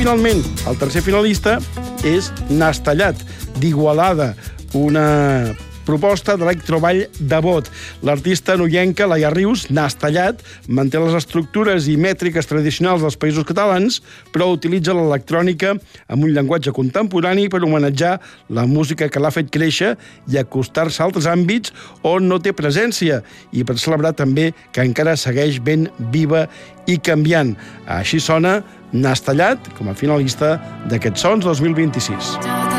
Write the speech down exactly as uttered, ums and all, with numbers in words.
finalment, el tercer finalista és Nastallat, d'Igualada, una proposta d'electroball de Bot. L'artista noienca Laia Rius, Nastallat, manté les estructures i mètriques tradicionals dels països catalans, però utilitza l'electrònica amb un llenguatge contemporani per homenatjar la música que l'ha fet créixer i acostar-se a altres àmbits on no té presència, i per celebrar també que encara segueix ben viva i canviant. Així sona Nastallat com a finalista d'aquests Sons dos mil vint-i-sis.